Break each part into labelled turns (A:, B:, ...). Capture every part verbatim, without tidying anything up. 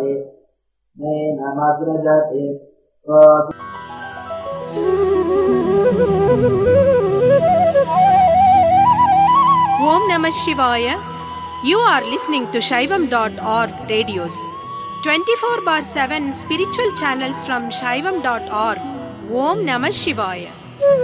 A: Namagrajate Namagrajate
B: Om Namah Shivaya. You are listening to Shaivam dot org radios. twenty-four bar seven spiritual channels from Shaivam dot org. Om Namah Shivaya.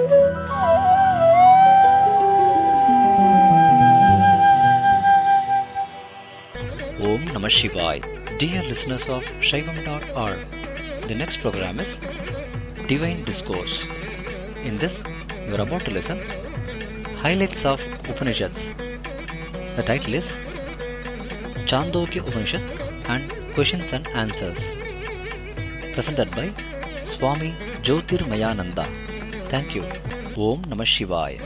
C: Om Namah Shivaya. Dear listeners of Shaivam dot org, the next program is Divine Discourse. In this, you are about to listen Highlights of Upanishads. The title is Chandogya Upanishad and Questions and Answers. Presented by Swami Jyotirmayananda. Thank you. Om Namah Shivaya.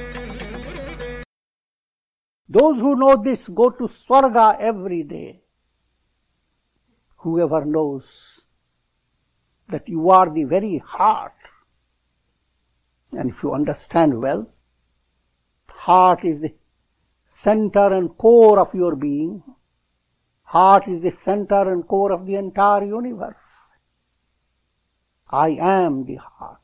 D: Those who know this go to Swarga every day. Whoever knows that you are the very heart, and if you understand well, heart is the center and core of your being. Heart is the center and core of the entire universe. I am the heart.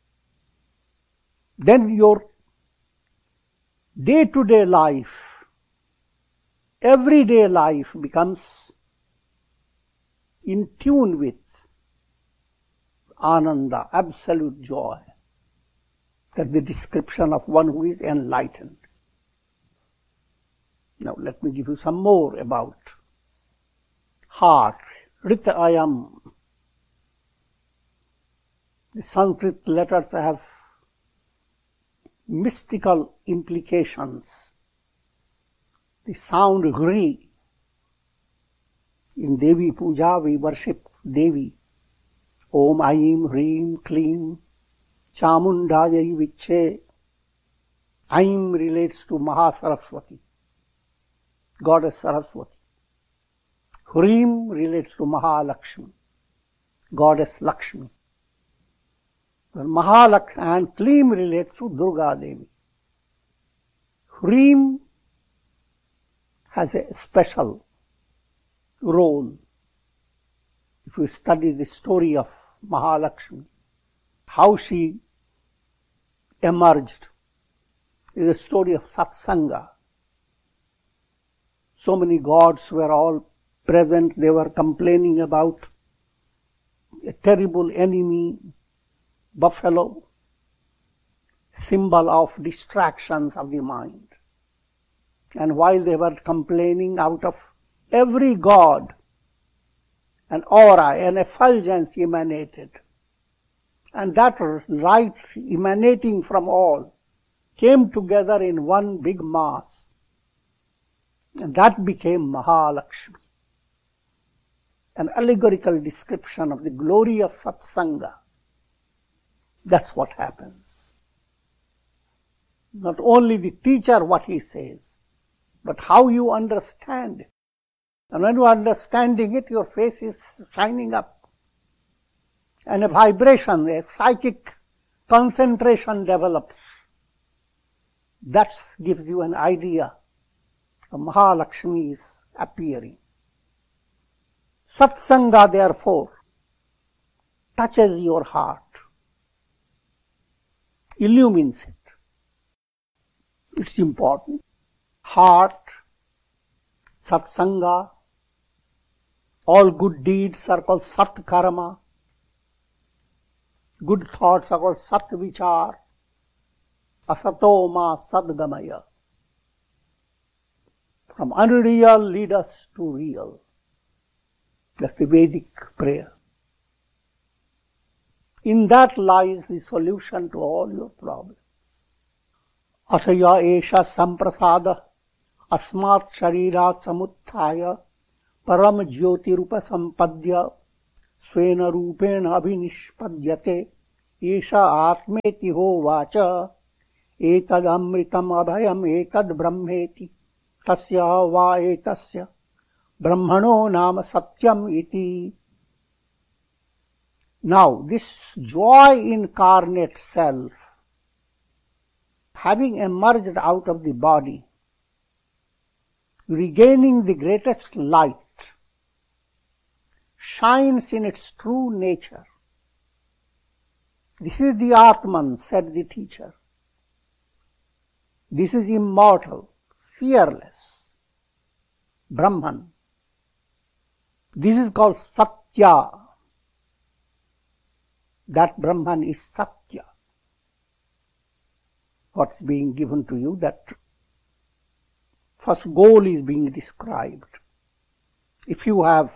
D: Then your day-to-day life, everyday life becomes in tune with Ananda, absolute joy. That's the description of one who is enlightened. Now let me give you some more about heart. Ritayam. The Sanskrit letters have mystical implications. The sound Hri. In Devi Puja we worship Devi. Om Aim Hrim Klim Chamundayai Vichhe. Aim relates to Mahasaraswati, Goddess Saraswati. Hrim relates to Mahalakshmi, Goddess Lakshmi. Well, Mahalakshmi and Klim relates to Durga Devi. Hrim has a special role. If you study the story of Mahalakshmi, how she emerged, is a story of satsanga. So many gods were all present. They were complaining about a terrible enemy, buffalo, symbol of distractions of the mind. And while they were complaining, out of every god, an aura, an effulgence emanated. And that light emanating from all came together in one big mass. And that became Mahalakshmi. An allegorical description of the glory of satsanga. That's what happens. Not only the teacher what he says, but how you understand it. And when you are understanding it, your face is shining up. And a vibration, a psychic concentration develops. That gives you an idea of Mahalakshmi is appearing. Satsanga, therefore, touches your heart, illumines it. It's important. Heart, satsanga, all good deeds are called sat karma. Good thoughts are called sat vichar. Asato ma sadgamaya. From unreal lead us to real. That's the Vedic prayer. In that lies the solution to all your problems. Ataya esha samprasada asmat sharirat samuthaya param jyoti rupa sampadya svena rupena abhinishpadyate esha atmeti ho vacha etad amritam abhayam etad brahmeti tasya va etasya brahmano nama satyam iti. Now, this joy incarnate self, having emerged out of the body, regaining the greatest light, shines in its true nature. This is the Atman, said the teacher. This is immortal, fearless, Brahman. This is called Satya. That Brahman is Satya. What's being given to you, that first goal is being described. If you have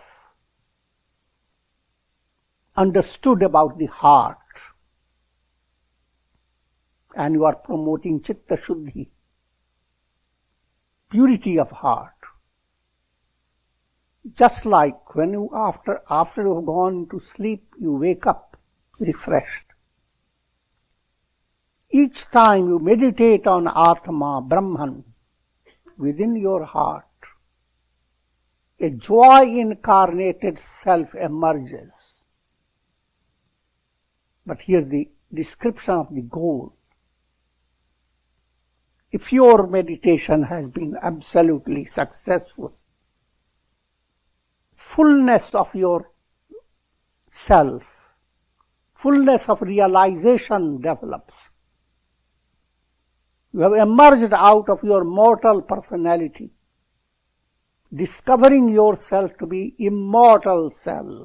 D: understood about the heart and you are promoting Chitta Shuddhi, purity of heart, just like when you, after, after you have gone to sleep, you wake up refreshed. Each time you meditate on Atma, Brahman, within your heart, a joy incarnated self emerges. But here's the description of the goal. If your meditation has been absolutely successful, fullness of your self, fullness of realization develops. You have emerged out of your mortal personality, discovering yourself to be immortal self,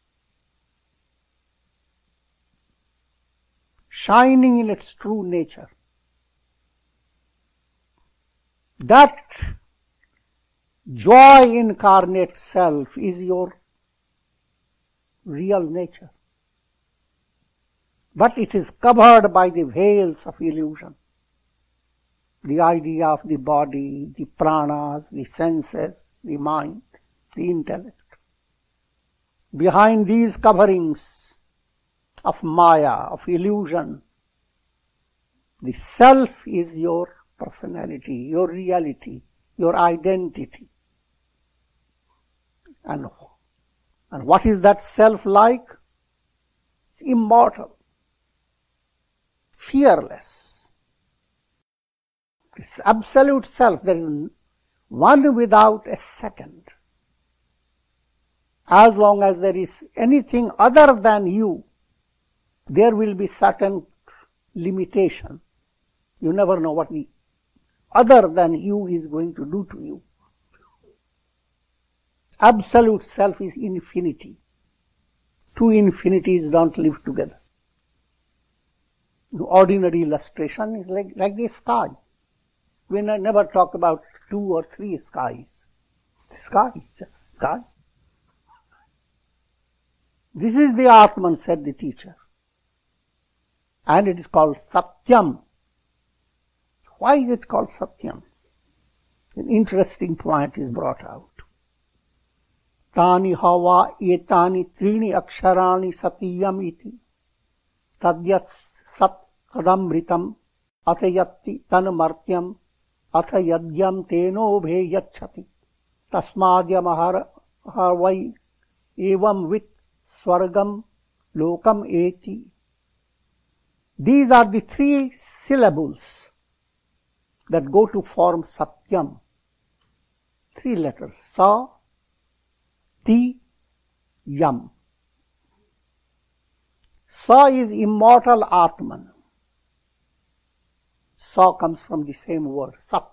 D: shining in its true nature. That joy incarnate self is your real nature. But it is covered by the veils of illusion. The idea of the body, the pranas, the senses, the mind, the intellect. Behind these coverings of Maya, of illusion, the self is your personality, your reality, your identity. And, and what is that self like? It's immortal, fearless. This absolute self, there is one without a second. As long as there is anything other than you, there will be certain limitation. You never know what the other than you is going to do to you. Absolute self is infinity. Two infinities don't live together. The ordinary illustration is like, like the sky. We never talk about two or three skies. The sky, just sky. This is the Atman, said the teacher. And it is called Satyam. Why is it called Satyam? An interesting point is brought out. Tani hava etani trini aksharani satyam iti tadyat sat kadamritam atayatti tan martyam atha yadyam teno bhe yachati tasmadyam ahar harvai evam vit swargam lokam eti. These are the three syllables that go to form Satyam. Three letters, Sa, Ti, Yam. Sa is immortal Atman. Sa comes from the same word, Sat.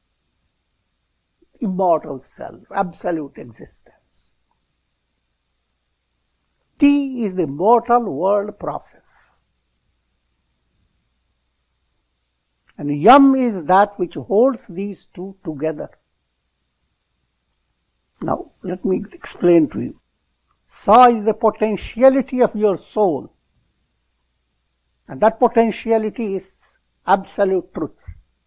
D: Immortal self, absolute existence. Ti is the mortal world process. And Yam is that which holds these two together. Now, let me explain to you. Sa is the potentiality of your soul. And that potentiality is absolute truth.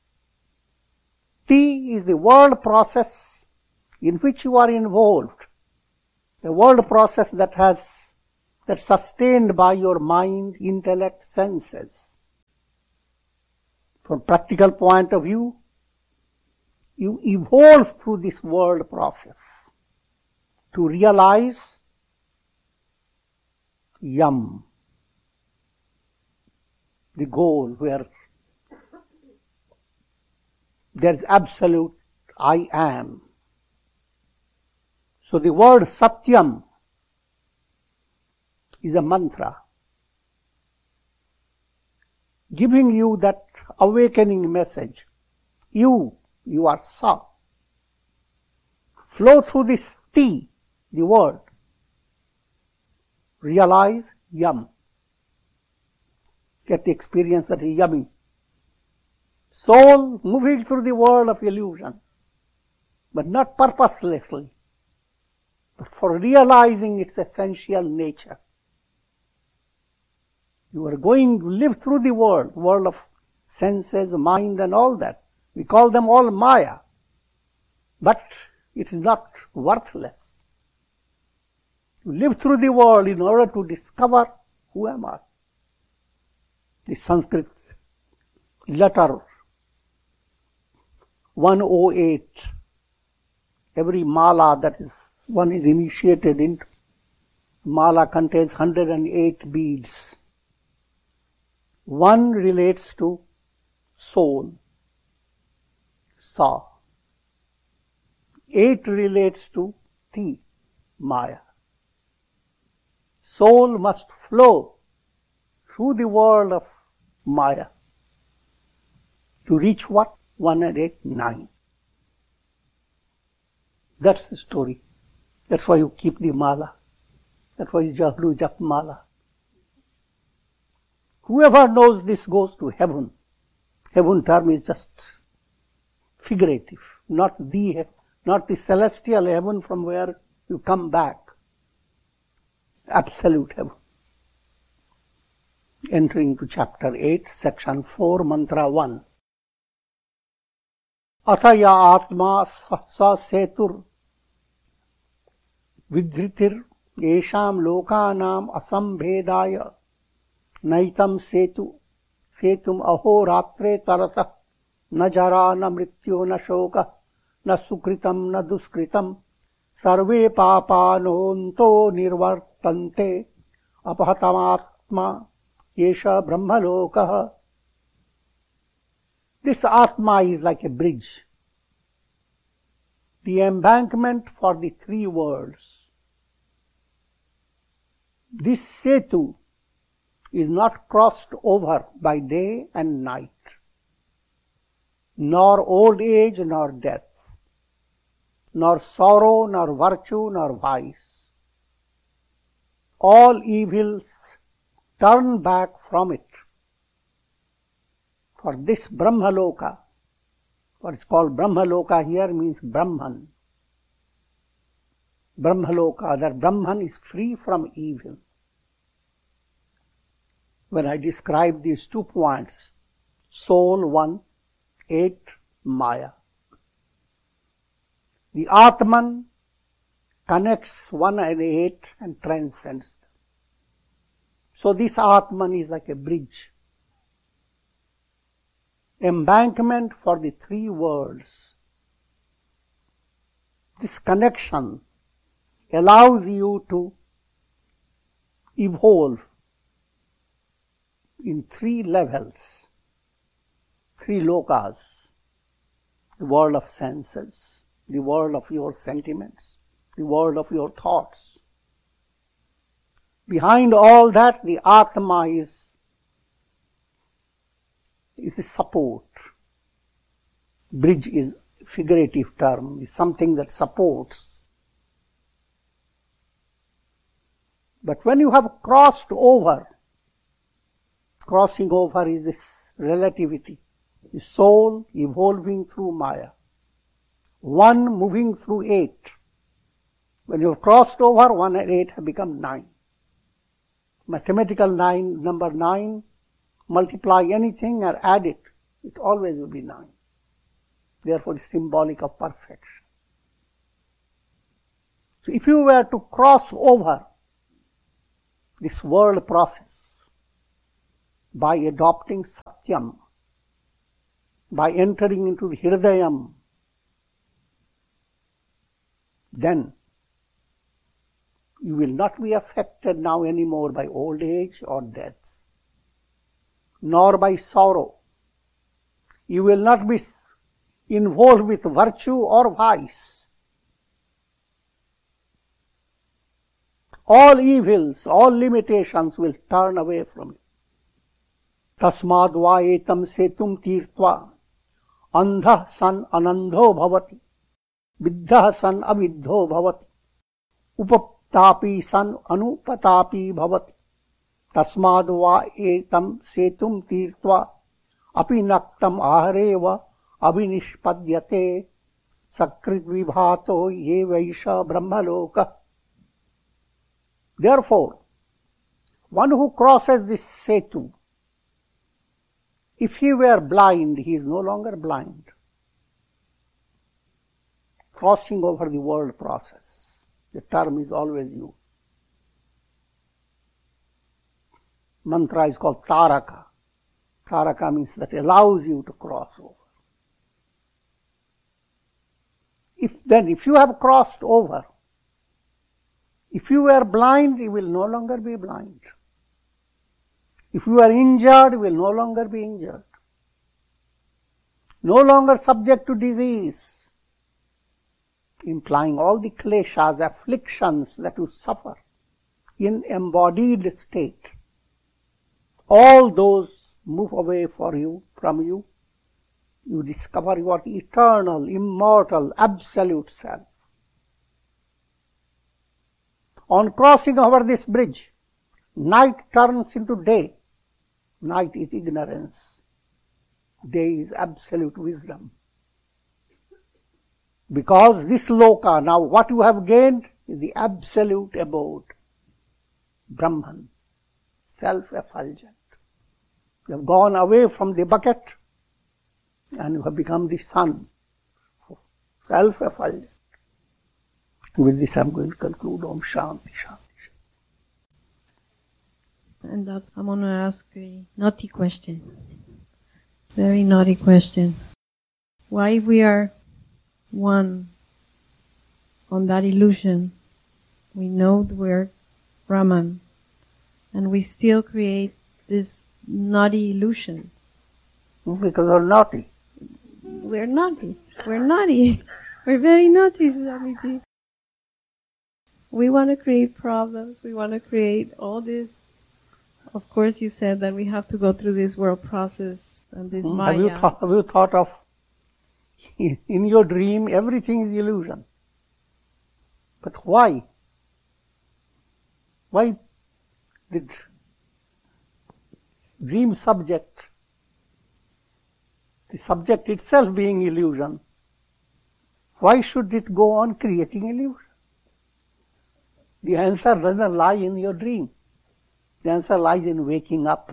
D: Ti is the world process in which you are involved. The world process that has, that's sustained by your mind, intellect, senses. From practical point of view, you evolve through this world process to realize Yam, the goal where there is absolute I am. So the word Satyam is a mantra giving you that awakening message. You, you are Sa. Flow through this Ti, the word. Realize Yum. Get the experience that is yummy. Soul moving through the world of illusion, but not purposelessly, but for realizing its essential nature. You are going to live through the world, world of senses, mind and all that. We call them all Maya, but it is not worthless. You live through the world in order to discover who am I. The Sanskrit letter one oh eight, every mala that is one is initiated into, mala contains one hundred eight beads. One relates to soul, Sa. Eight relates to Ti, Maya. Soul must flow through the world of Maya to reach what? One and eight, nine. That's the story. That's why you keep the mala. That's why you just do jap mala. Whoever knows this goes to heaven. Heaven term is just figurative, not the, not the celestial heaven from where you come back. Absolute heaven. Entering to chapter eight, section four, mantra one. Athaya atma sa setur vidhritir yesham lokanam asambhedaya naitam setu setum aho ratre tarata na jara na mrityo na shoka na sukritam na duskritam sarve papanonto nirvartante apahatamatma yesha brahmalokaha. This Atma is like a bridge, the embankment for the three worlds. This Setu is not crossed over by day and night, nor old age nor death, nor sorrow nor virtue nor vice. All evils turn back from it. For this Brahmaloka, what is called Brahmaloka here means Brahman. Brahmaloka, that Brahman is free from evil. When I describe these two points, soul one, eight, Maya. The Atman connects one and eight and transcends them. So this Atman is like a bridge, embankment for the three worlds. This connection allows you to evolve in three levels, three lokas: the world of senses, the world of your sentiments, the world of your thoughts. Behind all that, the Atma is is a support. Bridge is a figurative term, is something that supports. But when you have crossed over, crossing over is this relativity, the soul evolving through Maya, one moving through eight. When you have crossed over, one and eight have become nine. Mathematical nine, number nine, multiply anything or add it, it always will be nine. Therefore, it's symbolic of perfection. So if you were to cross over this world process by adopting Satyam, by entering into the Hridayam, then you will not be affected now anymore by old age or death, nor by sorrow. You will not be involved with virtue or vice. all evils, all limitations will turn away from you. Tasmad va etam setum tirtva andha san anandho bhavati viddha san aviddho bhavati upatapi san anupatapi bhavati. Tasmad va etam setum tirtva api naktam ahareva abhinishpadyate sakrit vibhato ye vaisha brahmaloka. Therefore, one who crosses this setu, if he were blind, he is no longer blind. Crossing over the world process. The term is always used. Mantra is called Taraka. Taraka means that allows you to cross over. If then, if you have crossed over, if you were blind, you will no longer be blind. If you are injured, you will no longer be injured. No longer subject to disease, implying all the kleshas, afflictions that you suffer in embodied state. All those move away for you, from you. You discover your eternal, immortal, absolute self. On crossing over this bridge, night turns into day. Night is ignorance. Day is absolute wisdom. Because this loka, now what you have gained is the absolute abode. Brahman, self-effulgent. You have gone away from the bucket and you have become the sun, self-effulgent. With this I'm going to conclude. Om Shanti Shanti.
A: And that's, I'm going to ask a naughty question. Very naughty question. Why, if we are one on that illusion, we know we're Brahman, and we still create these naughty illusions?
D: Because we're naughty.
A: We're naughty. We're naughty. We're very naughty, Swamiji. We want to create problems. We want to create all this. Of course, you said that we have to go through this world process and this
D: Hmm.
A: Maya.
D: Have you, thought, have you thought of, in your dream, everything is illusion. But why? Why did dream subject, the subject itself being illusion, why should it go on creating illusion? The answer doesn't lie in your dream. The answer lies in waking up.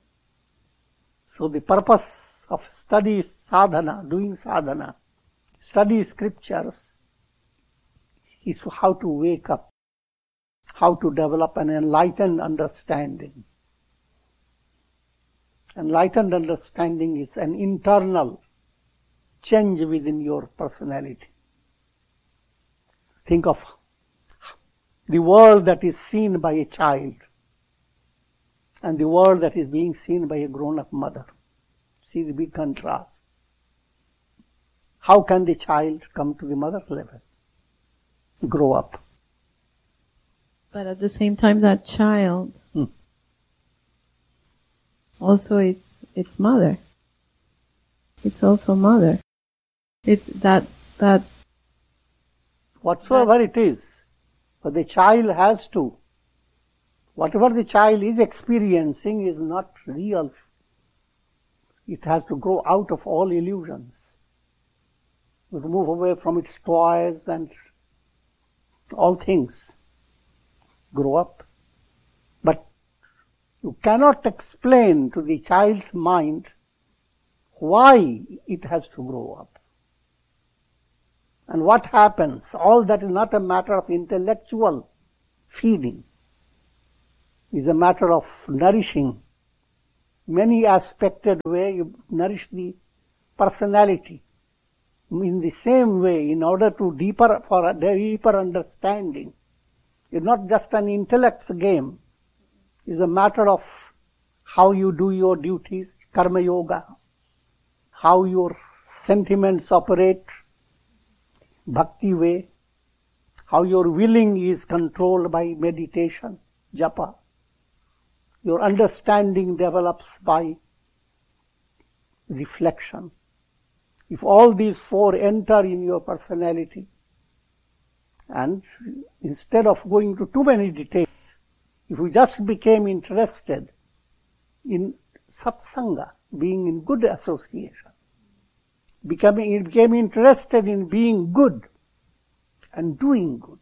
D: So the purpose of study sadhana, doing sadhana, study scriptures, is how to wake up, how to develop an enlightened understanding. Enlightened understanding is an internal change within your personality. Think of the world that is seen by a child and the world that is being seen by a grown-up mother. See the big contrast. How can the child come to the mother's level? Grow up.
A: But at the same time, that child,
D: Hmm.
A: also it's it's mother. It's also mother. It that that
D: Whatsoever it is, but the child has to. Whatever the child is experiencing is not real. It has to grow out of all illusions. To move away from its toys and all things. Grow up. But you cannot explain to the child's mind why it has to grow up. And what happens? All that is not a matter of intellectual feeding. It is a matter of nourishing. Many aspected way you nourish the personality. In the same way, in order to deeper, for a deeper understanding, it's not just an intellect's game. It's a matter of how you do your duties, karma yoga, how your sentiments operate, bhakti way, how your willing is controlled by meditation, japa. Your understanding develops by reflection. If all these four enter in your personality, and instead of going to too many details, if you just became interested in satsanga, being in good association, becoming, it became interested in being good and doing good.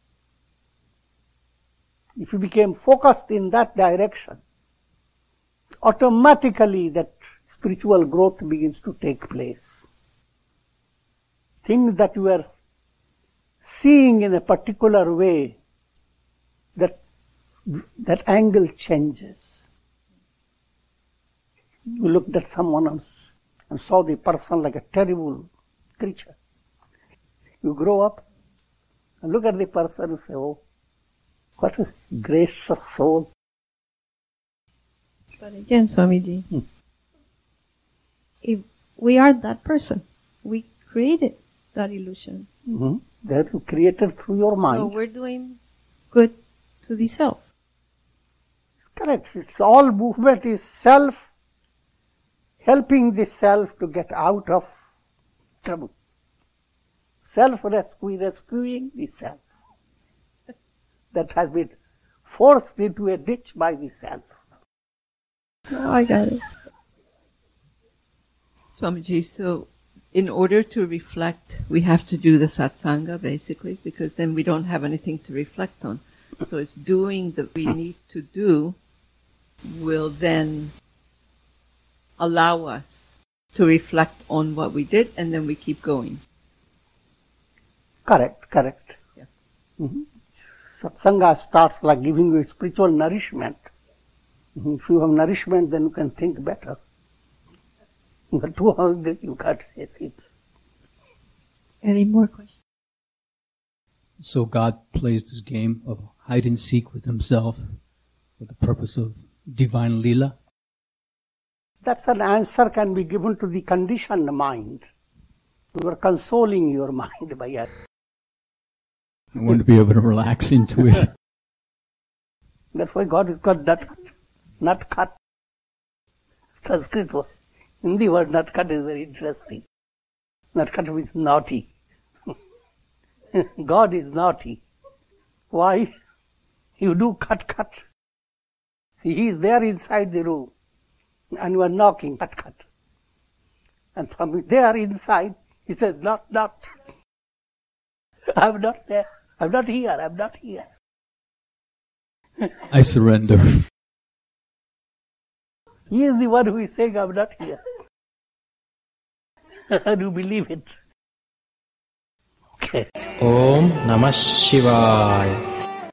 D: If you became focused in that direction, automatically that spiritual growth begins to take place. Things that you are seeing in a particular way, that that angle changes. You looked at someone else and saw the person like a terrible creature. You grow up and look at the person and say, oh, what a gracious soul.
A: But again, Swamiji, hmm. if we are that person, we created that illusion.
D: Mm-hmm. That you created through your mind.
A: So we're doing good to the self.
D: Correct. It's all movement is self, helping the self to get out of trouble. Self-rescue, rescuing the self that has been forced into a ditch by the self.
A: Oh, I got it.
E: Swamiji, so in order to reflect, we have to do the satsanga, basically, because then we don't have anything to reflect on. So it's doing that we need to do will then allow us to reflect on what we did, and then we keep going.
D: Correct, correct.
E: Yeah.
D: Mm-hmm. Satsanga starts like giving you spiritual nourishment. Mm-hmm. If you have nourishment, then you can think better. But too hungry, you can't say it.
A: Any more questions?
F: So God plays this game of hide and seek with himself for the purpose of divine Leela?
D: That's an answer can be given to the conditioned mind. You are consoling your mind by it.
F: I want to be able to relax into it.
D: That's why God is called Natkat. Natkat. Sanskrit word. Hindi word Natkat is very interesting. Natkat means naughty. God is naughty. Why? You do cut cut. He is there inside the room. And you are knocking, cut cut. And from there inside, he says, not, not. I'm not there. I'm not here. I'm not here.
F: I surrender.
D: He is the one who is saying, I'm not here. And you believe it. Okay.
G: Om Namah Shivaya.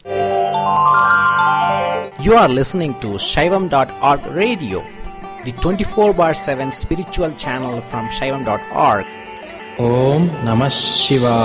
H: You are listening to Shaivam dot org radio, the twenty-four bar seven spiritual channel from Shaivam dot org.
G: Om Namah Shivaya.